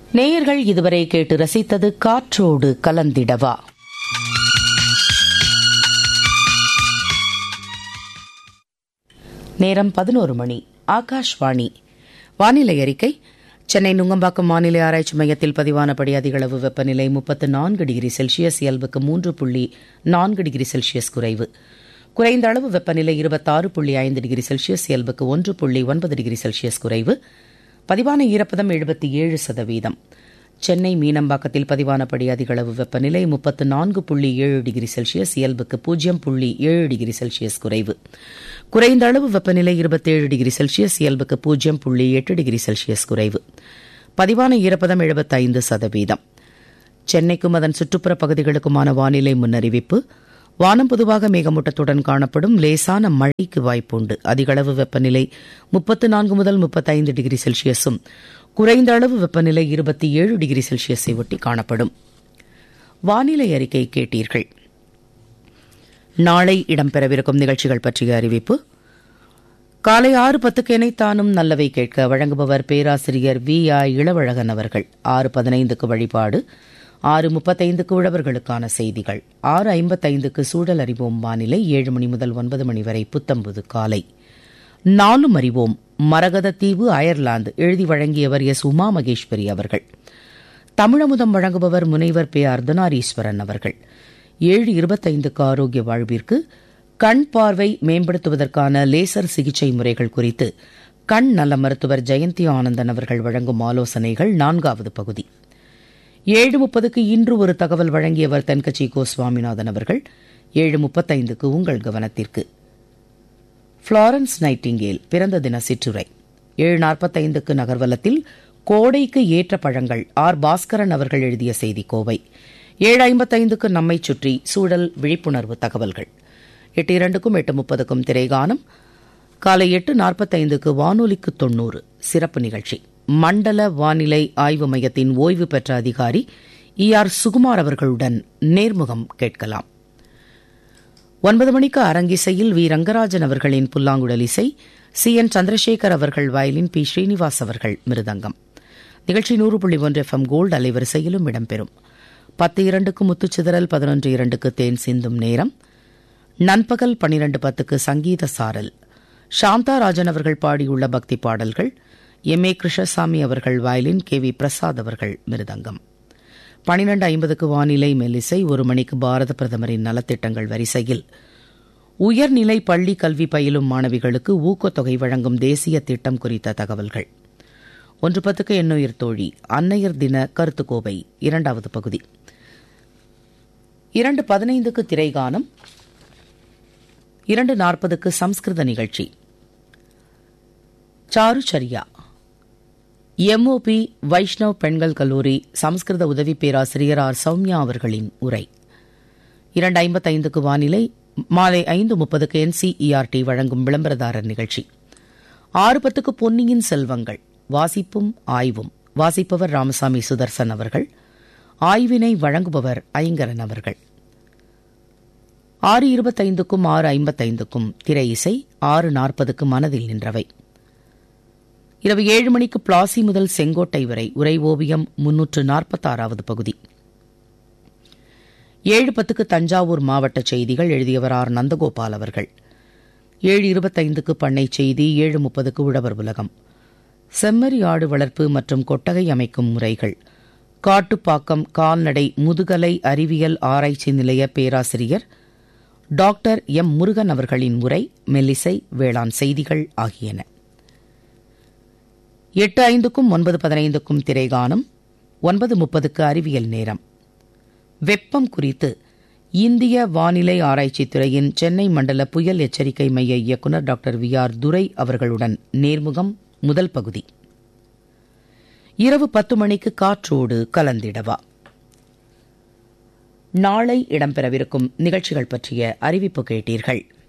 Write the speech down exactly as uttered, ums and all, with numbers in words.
நேயர்கள் இதுவரை கேட்டு ரசித்தது காற்றோடு கலந்திடவா. நேரம் பதினோரு மணி. ஆகாஷ்வாணி. வானிலை அறிக்கை. சென்னை நுங்கம்பாக்கம் வானிலை ஆராய்ச்சி மையத்தில் பதிவானபடி அதிகளவு வெப்பநிலை முப்பத்து நான்கு டிகிரி செல்சியஸ், இயல்புக்கு மூன்று புள்ளி நான்கு டிகிரி செல்சியஸ் குறைவு. குறைந்த அளவு வெப்பநிலை இருபத்தாறு புள்ளி ஐந்து டிகிரி செல்சியஸ், இயல்புக்கு ஒன்று புள்ளி ஒன்பது டிகிரி செல்சியஸ் குறைவு. பதிவான ஈரப்பதம் எழுபத்தி ஏழு சதவீதம். சென்னை மீனம்பாக்கத்தில் பதிவானபடி அதிகளவு வெப்பநிலை முப்பத்து நான்கு புள்ளி ஏழு டிகிரி செல்சியஸ், இயல்புக்கு பூஜ்ஜியம் புள்ளி ஏழு டிகிரி செல்சியஸ் குறைவு. குறைந்த அளவு வெப்பநிலை இருபத்தேழு டிகிரி செல்சியஸ், இயல்புக்கு பூஜ்ஜியம் புள்ளி எட்டு டிகிரி செல்சியஸ் குறைவு. பதிவான ஈரப்பதம் எழுபத்தைந்து சதவீதம். சென்னைக்கும் அதன் சுற்றுப்புற பகுதிகளுக்குமான வானிலை முன்னறிவிப்பு. வானம் பொதுவாக மேகமூட்டத்துடன் காணப்படும். லேசான மழைக்கு வாய்ப்புண்டு. அதிகளவு வெப்பநிலை முப்பத்து நான்கு முதல் முப்பத்தைந்து டிகிரி செல்சியஸும், குறைந்த அளவு வெப்பநிலை இருபத்தி ஏழு டிகிரி செல்சியஸை ஒட்டி காணப்படும். வானிலை அறிக்கை கேட்டீர்கள். நாளை இடம்பெறவிருக்கும் நிகழ்ச்சிகள் பற்றிய அறிவிப்பு. காலை ஆறு பத்துக்கு எனைத்தானும் நல்லவை கேட்க வழங்குபவர் பேராசிரியர் வி ஆ இளவழகன் அவர்கள். ஆறு பதினைந்துக்கு வழிபாடு. ஆறு முப்பத்தைந்துக்கு உழவர்களுக்கான செய்திகள். ஆறு ஐம்பத்தைந்துக்கு சூழல் அறிவோம் வானிலை. ஏழு மணி முதல் ஒன்பது மணி வரை புத்தம்புது காலை. நாலும் அறிவோம் மரகதத்தீவு அயர்லாந்து. எழுதி வழங்கியவர் எஸ் உமா மகேஸ்வரி அவர்கள். தமிழமுதம் வழங்குபவர் முனைவர் பே அர்த்தநாரீஸ்வரன் அவர்கள். ஏழு இருபத்தைந்துக்கு ஆரோக்கிய வாழ்விற்கு கண் பார்வை மேம்படுத்துவதற்கான லேசர் சிகிச்சை முறைகள் குறித்து கண் நல மருத்துவர் ஜெயந்தி ஆனந்தன் அவர்கள் வழங்கும் ஆலோசனைகள் நான்காவது பகுதி. ஏழு முப்பதுக்கு இன்று ஒரு தகவல் வழங்கியவர் தென்கட்சி கோ சுவாமிநாதன் அவர்கள். ஏழு முப்பத்தைந்துக்கு உங்கள் கவனத்திற்கு புளோரன்ஸ் நைட்டிங்கேல் பிறந்த தின சிற்றுரை. ஏழு நாற்பத்தைந்துக்கு நகர்வலத்தில் கோடைக்கு ஏற்ற பழங்கள் ஆர் பாஸ்கரன் அவர்கள் எழுதிய செய்தி கோவை. ஏழு ஐம்பத்தைந்துக்கு நம்மை சுற்றி சூழல் விழிப்புணர்வு தகவல்கள். எட்டு இரண்டுக்கும் எட்டு முப்பதுக்கும் திரைகானம். காலை எட்டு நாற்பத்தைந்துக்கு வானொலிக்கு தொன்னூறு சிறப்பு நிகழ்ச்சி. மண்டல வானிலை ஆய்வு மையத்தின் ஓய்வு பெற்ற அதிகாரி இ ஆர் சுகுமார் அவர்களுடன் நேர்முகம் கேட்கலாம். ஒன்பது மணிக்கு அரங்கிசையில் வி ரங்கராஜன் அவர்களின் புல்லாங்குழல் இசை, சி என் சந்திரசேகர் அவர்கள் வயலின், பி ஸ்ரீனிவாஸ் அவர்கள் மிருதங்கம். நிகழ்ச்சி நூறு புள்ளி ஒன்று எஃப் எம் கோல்டு அலைவரிசையிலும் இடம்பெறும். பத்து இரண்டுக்கு முத்துச்சிதறல், பதினொன்று இரண்டுக்கு தேன் சிந்தும் நேரம். நண்பகல் பன்னிரண்டு பத்துக்கு சங்கீத சாரல். சாந்தா ராஜன் அவர்கள் பாடியுள்ள பக்தி பாடல்கள். எம் ஏ கிருஷ்ணசாமி அவர்கள் வயலின், கே வி பிரசாத் அவர்கள் மிருதங்கம். பனிரெண்டு ஐம்பதுக்கு வானிலை மெல்லிசை. ஒரு மணிக்கு பாரத பிரதமரின் நலத்திட்டங்கள் வரிசையில் உயர்நிலை பள்ளி கல்வி பயிலும் மாணவிகளுக்கு ஊக்கத்தொகை வழங்கும் தேசிய திட்டம் குறித்த தகவல்கள். ஒன்று பத்துக்கு எண்ணுயிர் தோழி அன்னையர் தின கருத்துக்கோவை இரண்டாவது பகுதி. இரண்டு பதினைந்துக்கு திரைகானம். இரண்டு நாற்பதுக்கு சம்ஸ்கிருத நிகழ்ச்சி. சாருச்சரியா எம்ஓபி வைஷ்ணவ் பெண்கள் கல்லூரி சமஸ்கிருத உதவி பேராசிரியர் ஆர் சௌமியா அவர்களின் உரை. இரண்டு ஐம்பத்தைந்துக்கு வானிலை. மாலை ஐந்து முப்பதுக்கு என்சிஇஆர்டி வழங்கும் விளம்பரதாரர் நிகழ்ச்சி. ஆறு பத்துக்கு பொன்னியின் செல்வங்கள் வாசிப்பும் ஆய்வும். வாசிப்பவர் ராமசாமி சுதர்சன் அவர்கள். ஆய்வினை வழங்குபவர் ஐங்கரன் அவர்கள். ஆறு இருபத்தைந்துக்கும் ஆறு ஐம்பத்தைந்துக்கும் திரை இசை. ஆறு நாற்பதுக்கு மனதில் நின்றவை. இரவு ஏழு மணிக்கு பிளாசி முதல் செங்கோட்டை வரை உரை ஓவியம் முன்னூற்று நாற்பத்தாறாவது பகுதி. ஏழு பத்துக்கு தஞ்சாவூர் மாவட்ட செய்திகள். எழுதியவர் ஆர் நந்தகோபால் அவர்கள். ஏழு இருபத்தைந்துக்கு பண்ணை செய்தி. ஏழு முப்பதுக்கு உழவர் உலகம். செம்மறி ஆடு வளர்ப்பு மற்றும் கொட்டகை அமைக்கும் முறைகள். காட்டுப்பாக்கம் கால்நடை முதுகலை அறிவியல் ஆராய்ச்சி நிலைய பேராசிரியர் டாக்டர் எம் முருகன் அவர்களின் உரை. மெல்லிசை, வேளாண் செய்திகள் ஆகியன. எட்டு ஐந்துக்கும் ஒன்பது பதினைந்துக்கும் திரைகானம். ஒன்பது முப்பதுக்கு அறிவியல் நேரம். வெப்பம் குறித்து இந்திய வானிலை ஆராய்ச்சித் துறையின் சென்னை மண்டல புயல் எச்சரிக்கை மைய இயக்குநர் டாக்டர் வி ஆர் துரை அவர்களுடன் நேர்முகம் முதல் பகுதி. இரவு பத்து மணிக்கு காற்றோடு கலந்திடவா. நாளை இடம்பெறவிருக்கும் நிகழ்ச்சிகள் பற்றிய அறிவிப்பு கேட்டீர்கள்.